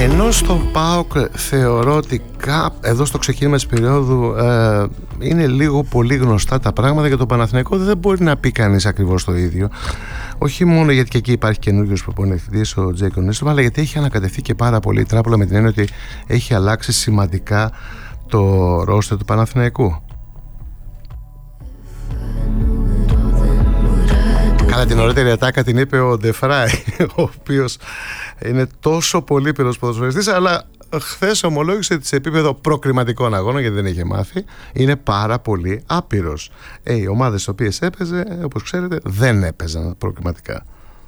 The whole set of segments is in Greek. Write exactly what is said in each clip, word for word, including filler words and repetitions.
Ενώ στο ΠΑΟΚ θεωρώ ότι κά... εδώ στο ξεκίνημα της περίοδου ε, είναι λίγο πολύ γνωστά τα πράγματα, για το Παναθηναϊκό δεν μπορεί να πει κανείς ακριβώς το ίδιο. Όχι μόνο γιατί και εκεί υπάρχει καινούριος προπονητής, ο Τζέικον Νίστρομ, αλλά γιατί έχει ανακατευθεί και πάρα πολύ η τράπουλα, με την έννοια ότι έχει αλλάξει σημαντικά το ρόστερ του Παναθηναϊκού. Καλά, την ωραίτερη ατάκα την είπε ο Ντεφράι, ο οποίος είναι τόσο πολύπειρος ποδοσφαιριστής, αλλά χθες ομολόγησε ότι σε επίπεδο προκριματικών αγώνων, γιατί δεν είχε μάθει, είναι πάρα πολύ άπειρος. Ε, οι ομάδες στις οποίες έπαιζε, όπως ξέρετε, δεν έπαιζαν προκριματικά.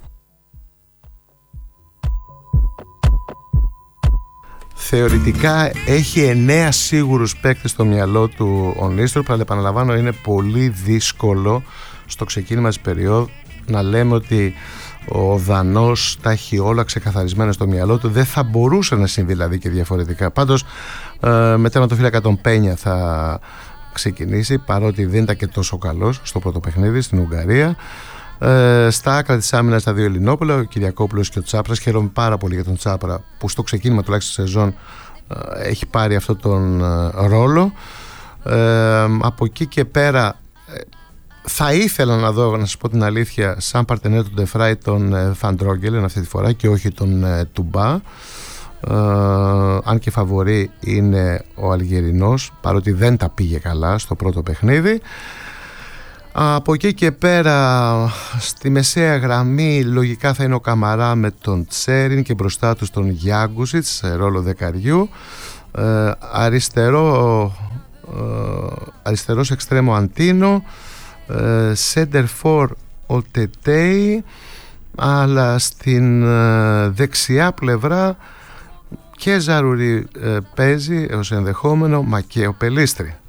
Θεωρητικά έχει εννέα σίγουρους παίκτες στο μυαλό του ο Νίστροπ, αλλά επαναλαμβάνω, είναι πολύ δύσκολο στο ξεκίνημα της περίοδου να λέμε ότι ο Δανός τα έχει όλα ξεκαθαρισμένα στο μυαλό του. Δεν θα μπορούσε να συμβεί δηλαδή και διαφορετικά. Πάντως ε, με τερματοφύλακα τον Πένια θα ξεκινήσει, παρότι δεν ήταν και τόσο καλός στο πρώτο παιχνίδι στην Ουγγαρία. Ε, στα άκρα της άμυνας τα δύο Ελληνόπουλα, ο Κυριακόπουλος και ο Τσάπρας. Χαίρομαι πάρα πολύ για τον Τσάπρα, που στο ξεκίνημα τουλάχιστον σεζόν ε, έχει πάρει αυτόν τον ε, ρόλο. Ε, από εκεί και πέρα ε, θα ήθελα να δω, να σας πω την αλήθεια, σαν παρτενέρ του Ντεφράι τον Φαντρόγκελεν αυτή τη φορά και όχι τον ε, Τουμπά, ε, αν και φαβορί είναι ο Αλγερινός, παρότι δεν τα πήγε καλά στο πρώτο παιχνίδι. Από εκεί και πέρα στη μεσαία γραμμή λογικά θα είναι ο Καμαρά με τον Τσέριν και μπροστά τους τον Γιάγκουσιτς σε ρόλο δεκαριού. ε, αριστερό ε, αριστερός εξτρέμο Αντίνο, Center for ο Τετέι, αλλά στην ε, δεξιά πλευρά και Ζαρουρί ε, παίζει ως ενδεχόμενο, μα και ο Πελίστρη.